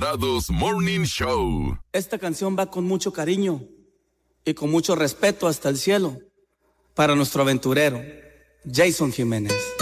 Enchilados Morning Show. Esta canción va con mucho cariño y con mucho respeto hasta el cielo para nuestro aventurero, Jason Jiménez.